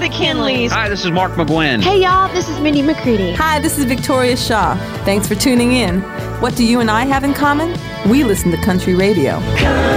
McKinley's. Hi, this is Mark McGuinn. Hey, y'all, this is Mindy McCready. Hi, this is Victoria Shaw. Thanks for tuning in. What do you and I have in common? We listen to country radio.